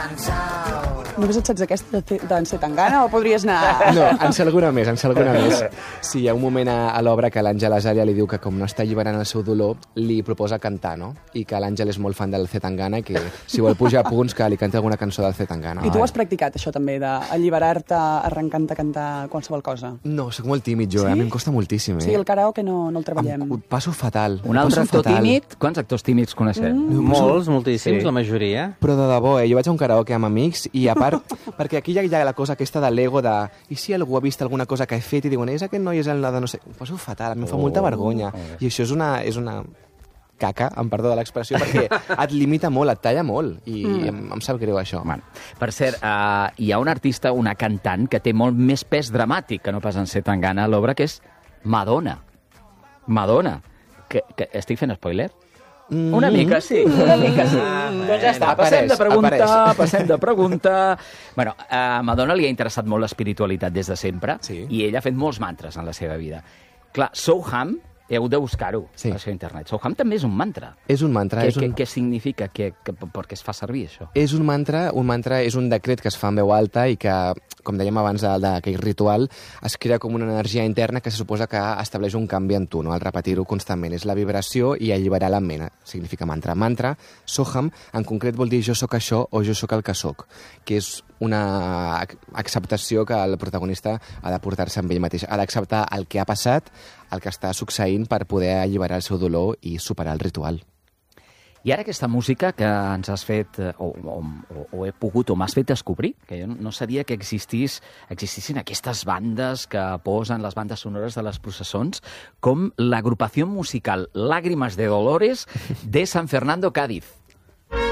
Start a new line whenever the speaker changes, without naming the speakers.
Només et saps aquesta d'en Zetangana o podries anar...
No, en sé alguna més, Sí, hi ha un moment a l'obra que l'Àngel Azaria li diu que com no està alliberant el seu dolor, li proposa cantar, no? I que l'Àngel és molt fan del Zetangana i que si vol pujar a punts que li canti alguna cançó del Zetangana.
I tu ho has practicat, això també, d'alliberar-te arrencant a cantar qualsevol cosa?
No, sóc molt tímid jo, a mi em costa moltíssim.
Sí, el karaoke no el treballem.
Ho passo fatal.
Un altre actor tímid? Quants actors tímids coneixem?
Moltíssims, la majoria.
Però de debò, jo vaig a un karaoke amb amics i a part, perquè aquí hi ha la cosa aquesta de l'ego de i si algú ha vist alguna cosa que he fet i diuen és aquest noi és el de no sé... Ho passo fatal, a mi em fa molta vergonya. I això és una caca, amb perdó de l'expressió, perquè et limita molt, et talla molt, i em sap greu això.
Bueno, per cert, hi ha un artista, una cantant, que té molt més pes dramàtic que no pas en Zetangana a l'obra, que és Madonna. Madonna. Que estic fent spoiler? Una mica sí. Doncs ja està, passem de pregunta. Bueno, a Madonna li ha interessat molt l'espiritualitat des de sempre, i ella ha fet molts mantres en la seva vida. Clar, Soham, heu de buscar-ho a internet. Soham també és un mantra.
És un mantra.
Què significa? Per què es fa servir, això?
És un mantra és un decret que es fa en veu alta i que, com dèiem abans d'aquell ritual, es crea com una energia interna que se suposa que estableix un canvi en tu, no? Al repetir-ho constantment. És la vibració i alliberar la ment. Significa mantra. Mantra, Soham, en concret vol dir jo sóc això o jo sóc el que sóc, que és una acceptació que el protagonista ha de portar-se amb ell mateix. Ha d'acceptar el que ha passat, el que està succeint per poder alliberar el seu dolor i superar el ritual.
I ara aquesta música que ens has fet, o he pogut, o m'has fet descobrir, que jo no sabia que existissin aquestes bandes que posen les bandes sonores de les processons, com l'agrupació musical Lágrimas de Dolores de San Fernando, Cádiz.